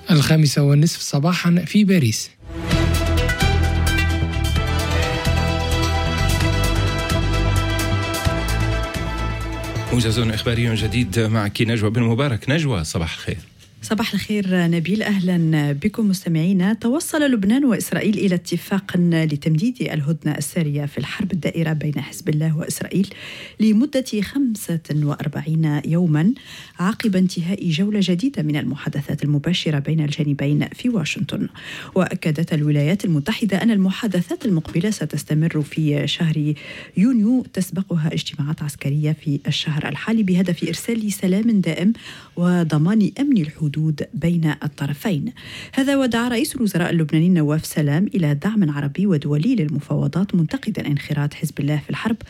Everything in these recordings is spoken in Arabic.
5:30 صباحا في باريس. موجز إخباري جديد معك نجوى بن مبارك. نجوى، صباح الخير. صباح الخير نبيل، أهلا بكم مستمعينا. توصل لبنان وإسرائيل إلى اتفاق لتمديد الهدنة السارية في الحرب الدائرة بين حزب الله وإسرائيل لمدة 45 يوما عقب انتهاء جولة جديدة من المحادثات المباشرة بين الجانبين في واشنطن. وأكدت الولايات المتحدة أن المحادثات المقبلة ستستمر في شهر يونيو، تسبقها اجتماعات عسكرية في الشهر الحالي بهدف إرسال سلام دائم وضمان أمن الحدود بين الطرفين. هذا ودعا رئيس الوزراء اللبناني نواف سلام إلى دعم عربي ودولي للمفاوضات، منتقدا انخراط حزب الله في الحرب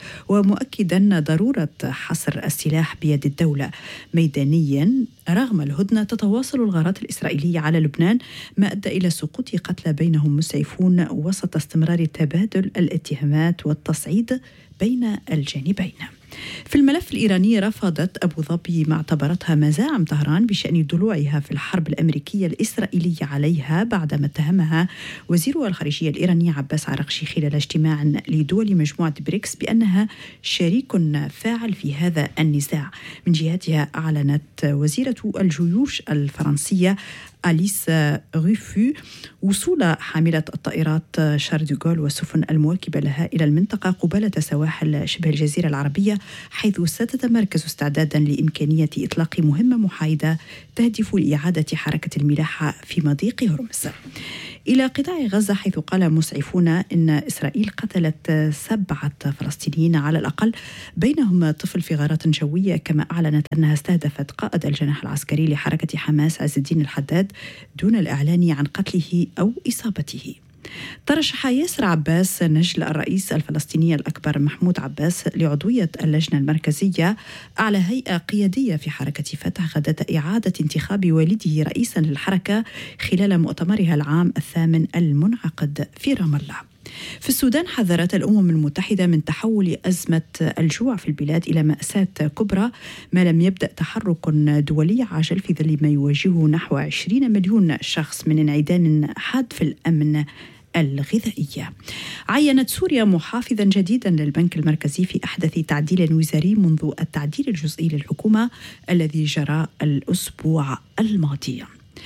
ومؤكدا ضرورة حصر السلاح بيد الدولة. ميدانيا، رغم الهدنة تتواصل الغارات الإسرائيلية على لبنان، ما أدى إلى سقوط قتلى بينهم مسعفون وسط استمرار تبادل الاتهامات والتصعيد بين الجانبين. في الملف الإيراني، رفضت أبو ظبي ما اعتبرتها مزاعم طهران بشأن ضلوعها في الحرب الأمريكية الإسرائيلية عليها، بعدما اتهمها وزير الخارجية الإيراني عباس عراقشي خلال اجتماع لدول مجموعة بريكس بأنها شريك فاعل في هذا النزاع. من جهتها، أعلنت وزيرة الجيوش الفرنسية أليس غوفو وصول حاملة الطائرات شارل دي غول والسفن المواكبة لها إلى المنطقة قبالة سواحل شبه الجزيرة العربية، حيث ستتمركز استعدادا لإمكانية إطلاق مهمة محايدة تهدف لإعادة حركة الملاحة في مضيق هرمز. إلى قطاع غزة، حيث قال مسعفون إن إسرائيل قتلت 7 فلسطينيين على الأقل، بينهم طفل في غارات جوية، كما أعلنت أنها استهدفت قائد الجناح العسكري لحركة حماس عز الدين الحداد دون الإعلان عن قتله أو إصابته. ترشح ياسر عباس نجل الرئيس الفلسطيني الأكبر محمود عباس لعضوية اللجنة المركزية أعلى هيئة قيادية في حركة فتح غداة إعادة انتخاب والده رئيسا للحركة خلال مؤتمرها العام 8 المنعقد في رام الله. في السودان، حذرت الأمم المتحدة من تحول أزمة الجوع في البلاد إلى مأساة كبرى ما لم يبدأ تحرك دولي عاجل في ظل ما يواجهه نحو 20 مليون شخص من انعدام حاد في الأمن الغذائية. عينت سوريا محافظا جديدا للبنك المركزي في أحدث تعديل وزاري منذ التعديل الجزئي للحكومة الذي جرى الأسبوع الماضي.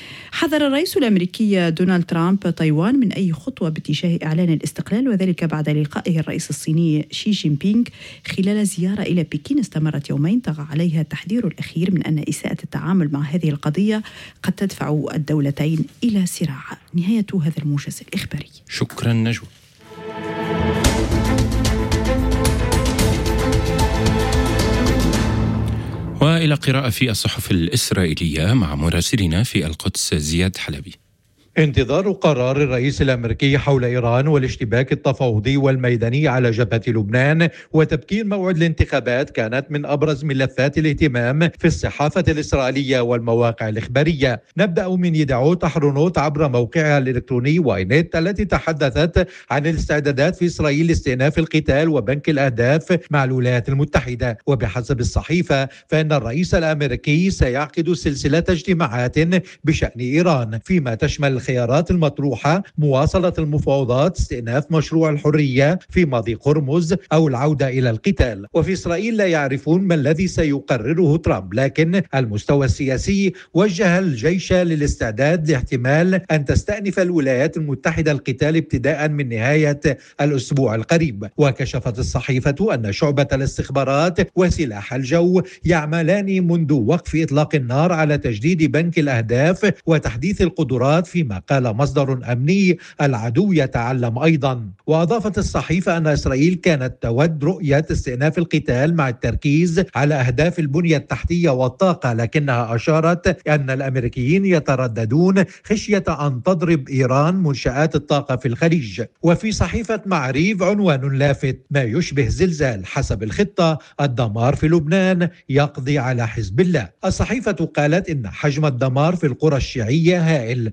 حذر الرئيس الأمريكي دونالد ترامب تايوان من أي خطوة باتجاه إعلان الاستقلال، وذلك بعد لقائه الرئيس الصيني شي جين بينغ خلال زيارة إلى بكين استمرت يومين، طغى عليها التحذير الأخير من أن إساءة التعامل مع هذه القضية قد تدفع الدولتين إلى صراع. نهاية هذا الموجز الإخباري. شكرا نجوى. وإلى قراءة في الصحف الإسرائيلية مع مراسلنا في القدس زياد حلبي. انتظار قرار الرئيس الأمريكي حول إيران والاشتباك التفاوضي والميداني على جبهة لبنان وتبكير موعد الانتخابات كانت من أبرز ملفات الاهتمام في الصحافة الإسرائيلية والمواقع الإخبارية. نبدأ من يدعوت أحرونوت عبر موقعها الإلكتروني واينت التي تحدثت عن الاستعدادات في إسرائيل لاستئناف القتال وبنك الأهداف مع الولايات المتحدة. وبحسب الصحيفة فإن الرئيس الأمريكي سيعقد سلسلة اجتماعات بشأن إيران، فيما تشمل الخيارات المطروحة مواصلة المفاوضات، استئناف مشروع الحرية في مضيق هرمز أو العودة إلى القتال. وفي إسرائيل لا يعرفون ما الذي سيقرره ترامب، لكن المستوى السياسي وجه الجيش للاستعداد لاحتمال أن تستأنف الولايات المتحدة القتال ابتداء من نهاية الأسبوع القريب. وكشفت الصحيفة أن شعبة الاستخبارات وسلاح الجو يعملان منذ وقف إطلاق النار على تجديد بنك الأهداف وتحديث القدرات، فيما قال مصدر أمني العدو يتعلم أيضا. وأضافت الصحيفة أن إسرائيل كانت تود رؤية استئناف القتال مع التركيز على أهداف البنية التحتية والطاقة، لكنها أشارت أن الأمريكيين يترددون خشية أن تضرب إيران منشآت الطاقة في الخليج. وفي صحيفة معريف عنوان لافت: ما يشبه زلزال، حسب الخطة الدمار في لبنان يقضي على حزب الله. الصحيفة قالت إن حجم الدمار في القرى الشيعية هائل، ونقلت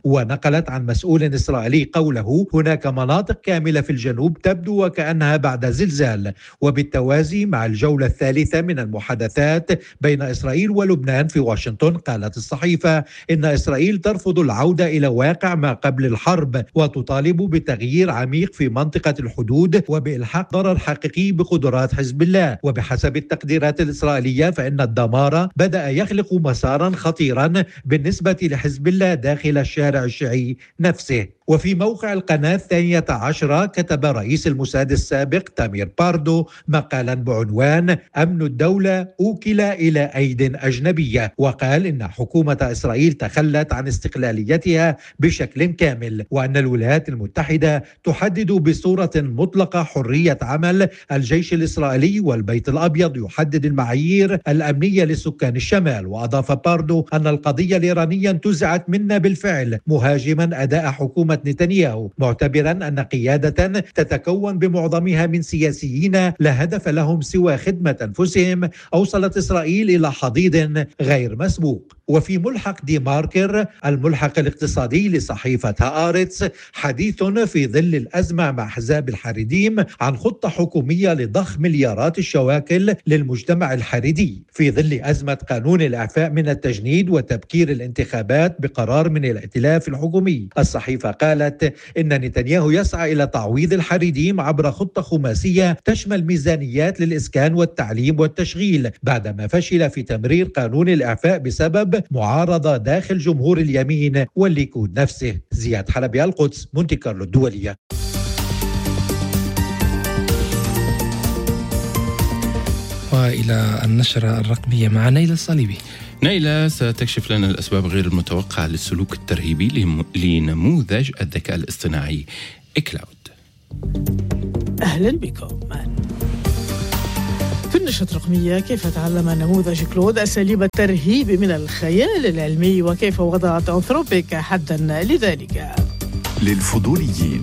نقلت عن مسؤول إسرائيلي قوله: هناك مناطق كاملة في الجنوب تبدو وكأنها بعد زلزال. وبالتوازي مع الجولة الثالثة من المحادثات بين إسرائيل ولبنان في واشنطن، قالت الصحيفة إن إسرائيل ترفض العودة إلى واقع ما قبل الحرب، وتطالب بتغيير عميق في منطقة الحدود وبإلحاق ضرر حقيقي بقدرات حزب الله. وبحسب التقديرات الإسرائيلية فإن الدمار بدأ يخلق مسارا خطيرا بالنسبة لحزب الله داخل الشارع الشيعي نفسه. وفي موقع القناة 12 كتب رئيس الموساد السابق تامير باردو مقالا بعنوان أمن الدولة أوكل إلى أيد أجنبية، وقال إن حكومة إسرائيل تخلت عن استقلاليتها بشكل كامل، وأن الولايات المتحدة تحدد بصورة مطلقة حرية عمل الجيش الإسرائيلي، والبيت الأبيض يحدد المعايير الأمنية لسكان الشمال. وأضاف باردو أن القضية الإيرانية انتزعت منا بالفعل، مهاجما أداء حكومة نتنياهو، معتبرا أن قيادة تتكون بمعظمها من سياسيين لا هدف لهم سوى خدمة أنفسهم أوصلت إسرائيل إلى حضيض غير مسبوق. وفي ملحق دي ماركر الملحق الاقتصادي لصحيفة هآرتس حديث في ظل الأزمة مع أحزاب الحريديم عن خطة حكومية لضخ مليارات الشواكل للمجتمع الحريدي في ظل أزمة قانون الإعفاء من التجنيد وتبكير الانتخابات بقرار من الائتلاف الحكومي. الصحيفة قالت إن نتنياهو يسعى إلى تعويض الحريديم عبر خطة خماسية تشمل ميزانيات للإسكان والتعليم والتشغيل، بعدما فشل في تمرير قانون الإعفاء بسبب معارضة داخل جمهور اليمين والليكود نفسه. زياد حلبي، القدس، مونتي كارلو الدولية. وإلى النشرة الرقمية مع نيلة الصليبي. نيلة ستكشف لنا الأسباب غير المتوقعة للسلوك الترهيبي لنموذج الذكاء الاصطناعي إكلاود. أهلا بكم. في النشرة الرقمية: كيف تعلم نموذج كلود أساليب الترهيب من الخيال العلمي، وكيف وضعت أنثروبيك حدا لذلك. للفضوليين،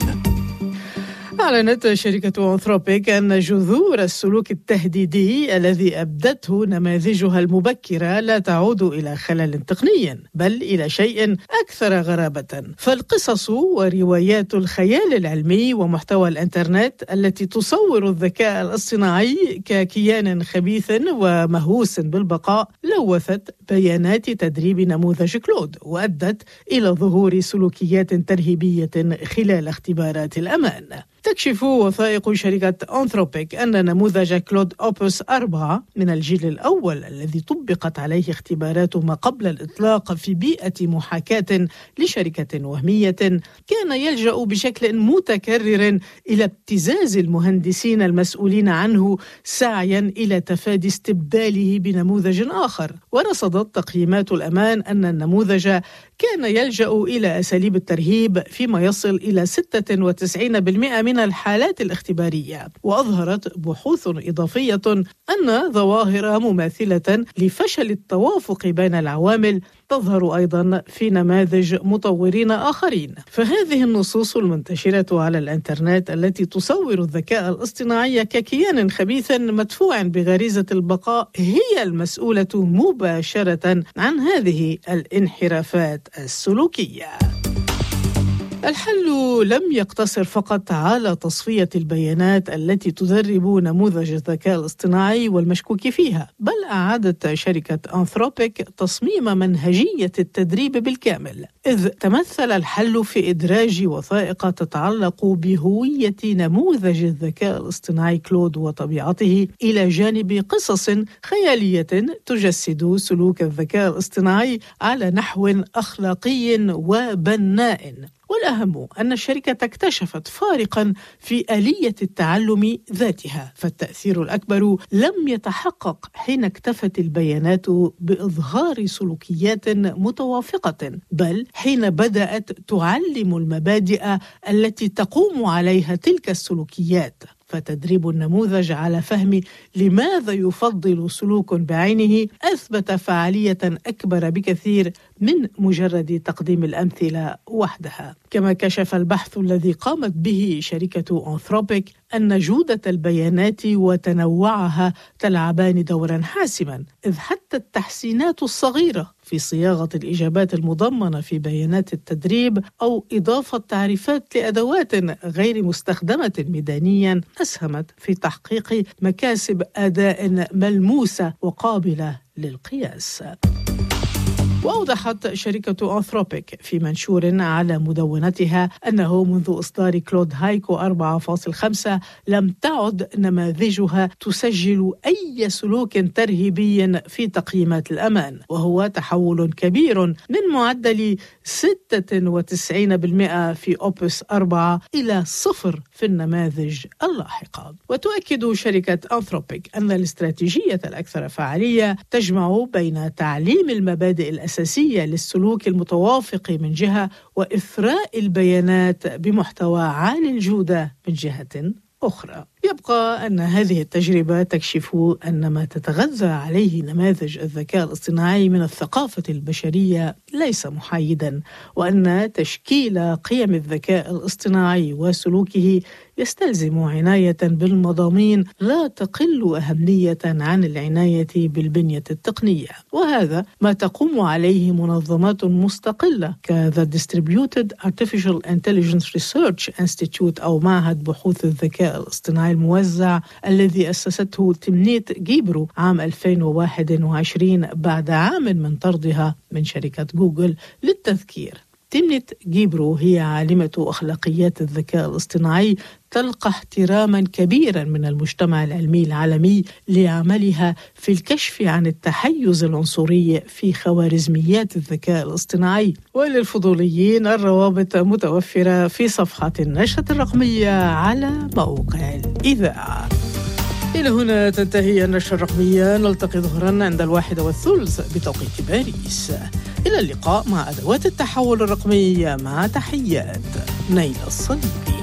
أعلنت شركة أنثروبيك أن جذور السلوك التهديدي الذي أبدته نماذجها المبكرة لا تعود إلى خلل تقني، بل إلى شيء أكثر غرابة. فالقصص وروايات الخيال العلمي ومحتوى الإنترنت التي تصور الذكاء الاصطناعي ككيان خبيث ومهووس بالبقاء لوثت بيانات تدريب نموذج كلود، وأدت إلى ظهور سلوكيات ترهيبية خلال اختبارات الأمان. تكشف وثائق شركة أنثروبيك أن نموذج كلود أوبوس 4 من الجيل الأول الذي طبقت عليه اختبارات ما قبل الإطلاق في بيئة محاكاة لشركة وهمية كان يلجأ بشكل متكرر إلى ابتزاز المهندسين المسؤولين عنه سعيا إلى تفادي استبداله بنموذج آخر. ورصدت تقييمات الأمان أن النموذج كان يلجأ إلى أساليب الترهيب فيما يصل إلى 96% من الحالات الاختبارية. وأظهرت بحوث إضافية أن ظواهر مماثلة لفشل التوافق بين العوامل تظهر أيضا في نماذج مطورين آخرين. فهذه النصوص المنتشرة على الإنترنت التي تصور الذكاء الاصطناعي ككيان خبيث مدفوع بغريزة البقاء هي المسؤولة مباشرة عن هذه الانحرافات السلوكية. الحل لم يقتصر فقط على تصفية البيانات التي تدرب نموذج الذكاء الاصطناعي والمشكوك فيها، بل أعادت شركة أنثروبيك تصميم منهجية التدريب بالكامل، إذ تمثل الحل في إدراج وثائق تتعلق بهوية نموذج الذكاء الاصطناعي كلود وطبيعته إلى جانب قصص خيالية تجسد سلوك الذكاء الاصطناعي على نحو أخلاقي وبناء. والأهم أن الشركة اكتشفت فارقاً في آلية التعلم ذاتها، فالتأثير الأكبر لم يتحقق حين اكتفت البيانات بإظهار سلوكيات متوافقة، بل حين بدأت تعلم المبادئ التي تقوم عليها تلك السلوكيات. فتدريب النموذج على فهم لماذا يفضل سلوك بعينه أثبت فعالية أكبر بكثير من مجرد تقديم الأمثلة وحدها. كما كشف البحث الذي قامت به شركة أنثروبيك أن جودة البيانات وتنوعها تلعبان دورا حاسما، إذ حتى التحسينات الصغيرة في صياغة الإجابات المضمنة في بيانات التدريب أو إضافة تعريفات لأدوات غير مستخدمة ميدانيا أسهمت في تحقيق مكاسب أداء ملموسة وقابلة للقياس. وأوضحت شركة أنثروبيك في منشور على مدونتها أنه منذ إصدار كلود هايكو 4.5 لم تعد نماذجها تسجل أي سلوك ترهيبي في تقييمات الأمان، وهو تحول كبير من معدل 96% في أوبس 4 إلى 0 في النماذج اللاحقة. وتؤكد شركة أنثروبيك أن الاستراتيجية الأكثر فعالية تجمع بين تعليم المبادئ الأساسية للسلوك المتوافق من جهة وإثراء البيانات بمحتوى عالي الجودة من جهة أخرى. يبقى أن هذه التجربة تكشف أن ما تتغذى عليه نماذج الذكاء الاصطناعي من الثقافة البشرية ليس محايداً، وأن تشكيل قيم الذكاء الاصطناعي وسلوكه يستلزم عناية بالمضامين لا تقل أهمية عن العناية بالبنية التقنية، وهذا ما تقوم عليه منظمات مستقلة كذا Distributed Artificial Intelligence Research Institute أو معهد بحوث الذكاء الاصطناعي الموزع الذي أسسته تمنيت جيبرو عام 2021 بعد عام من طردها من شركة جوجل. للتذكير، تمنيت جيبرو هي عالمة أخلاقيات الذكاء الاصطناعي تلقى احتراما كبيرا من المجتمع العلمي العالمي لعملها في الكشف عن التحيز العنصري في خوارزميات الذكاء الاصطناعي. وللفضوليين الروابط متوفرة في صفحة النشرة الرقمية على موقع الإذاعة. إلى هنا تنتهي النشرة الرقمية، نلتقي ظهرا عند 1:30 بتوقيت باريس. إلى اللقاء مع أدوات التحول الرقمي، مع تحيات نيلة الصليبي.